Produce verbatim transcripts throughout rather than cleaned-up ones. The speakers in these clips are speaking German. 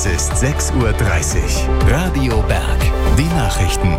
Es ist sechs Uhr dreißig. Radio Berg. Die Nachrichten.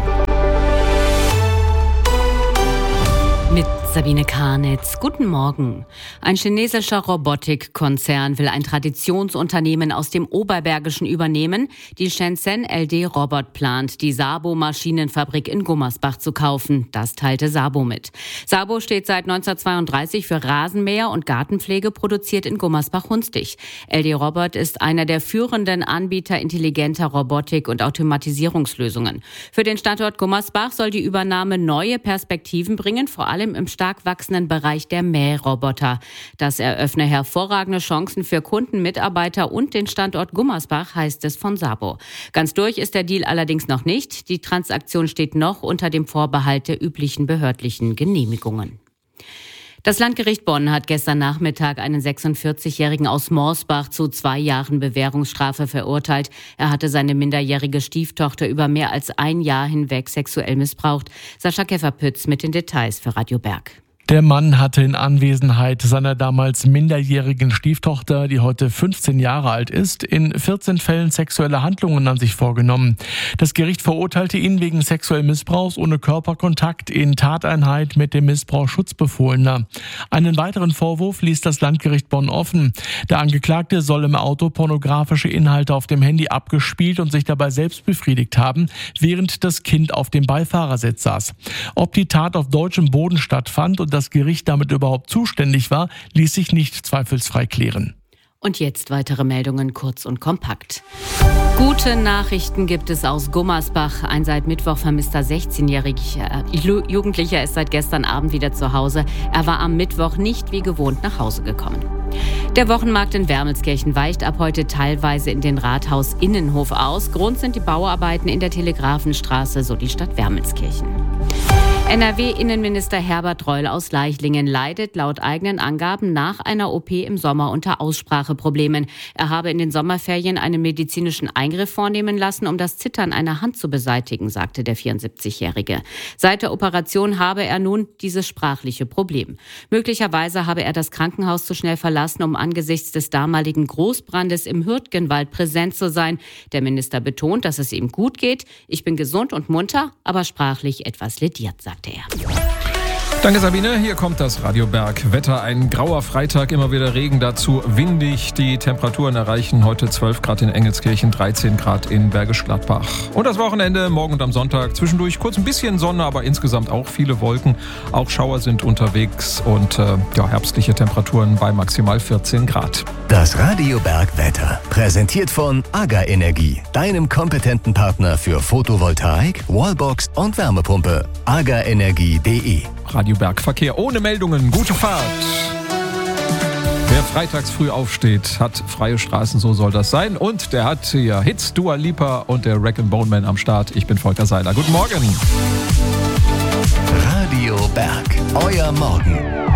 Mit Sabine Karnitz. Guten Morgen. Ein chinesischer Robotikkonzern will ein Traditionsunternehmen aus dem Oberbergischen übernehmen. Die Shenzhen L D Robot plant, die Sabo Maschinenfabrik in Gummersbach zu kaufen. Das teilte Sabo mit. Sabo steht seit neunzehnhundertzweiunddreißig für Rasenmäher und Gartenpflege, produziert in Gummersbach-Hunstig. L D Robot ist einer der führenden Anbieter intelligenter Robotik- und Automatisierungslösungen. Für den Standort Gummersbach soll die Übernahme neue Perspektiven bringen, vor allem im stark wachsenden Bereich der Mähroboter. Das eröffne hervorragende Chancen für Kunden, Mitarbeiter und den Standort Gummersbach, heißt es von Sabo. Ganz durch ist der Deal allerdings noch nicht. Die Transaktion steht noch unter dem Vorbehalt der üblichen behördlichen Genehmigungen. Das Landgericht Bonn hat gestern Nachmittag einen sechsundvierzigjährigen aus Morsbach zu zwei Jahren Bewährungsstrafe verurteilt. Er hatte seine minderjährige Stieftochter über mehr als ein Jahr hinweg sexuell missbraucht. Sascha Käferpütz mit den Details für Radio Berg. Der Mann hatte in Anwesenheit seiner damals minderjährigen Stieftochter, die heute fünfzehn Jahre alt ist, in vierzehn Fällen sexuelle Handlungen an sich vorgenommen. Das Gericht verurteilte ihn wegen sexuellen Missbrauchs ohne Körperkontakt in Tateinheit mit dem Missbrauch Schutzbefohlener. Einen weiteren Vorwurf ließ das Landgericht Bonn offen. Der Angeklagte soll im Auto pornografische Inhalte auf dem Handy abgespielt und sich dabei selbst befriedigt haben, während das Kind auf dem Beifahrersitz saß. Ob die Tat auf deutschem Boden stattfand und das Gericht damit überhaupt zuständig war, ließ sich nicht zweifelsfrei klären. Und jetzt weitere Meldungen kurz und kompakt. Gute Nachrichten gibt es aus Gummersbach. Ein seit Mittwoch vermisster sechzehnjähriger Jugendlicher ist seit gestern Abend wieder zu Hause. Er war am Mittwoch nicht wie gewohnt nach Hause gekommen. Der Wochenmarkt in Wermelskirchen weicht ab heute teilweise in den Rathaus-Innenhof aus. Grund sind die Bauarbeiten in der Telegrafenstraße, so die Stadt Wermelskirchen. N R W-Innenminister Herbert Reul aus Leichlingen leidet laut eigenen Angaben nach einer O P im Sommer unter Ausspracheproblemen. Er habe in den Sommerferien einen medizinischen Eingriff vornehmen lassen, um das Zittern einer Hand zu beseitigen, sagte der vierundsiebzigjährige. Seit der Operation habe er nun dieses sprachliche Problem. Möglicherweise habe er das Krankenhaus zu schnell verlassen, um angesichts des damaligen Großbrandes im Hürtgenwald präsent zu sein. Der Minister betont, dass es ihm gut geht. Ich bin gesund und munter, aber sprachlich etwas lediert, sagte er. Danke Sabine, hier kommt das Radio Berg. Wetter, ein grauer Freitag, immer wieder Regen, dazu windig. Die Temperaturen erreichen heute zwölf Grad in Engelskirchen, dreizehn Grad in Bergisch Gladbach. Und das Wochenende, morgen und am Sonntag, zwischendurch kurz ein bisschen Sonne, aber insgesamt auch viele Wolken. Auch Schauer sind unterwegs und äh, ja, herbstliche Temperaturen bei maximal vierzehn Grad. Das Radio Berg Wetter, präsentiert von AGA Energie, deinem kompetenten Partner für Photovoltaik, Wallbox und Wärmepumpe. aga energie punkt de. Radio Berg Verkehr ohne Meldungen. Gute Fahrt. Wer freitags früh aufsteht, hat freie Straßen, so soll das sein. Und der hat hier Hits, Dua Lipa und der Rag-and-Bone Man am Start. Ich bin Volker Seiler. Guten Morgen. Radio Berg, euer Morgen.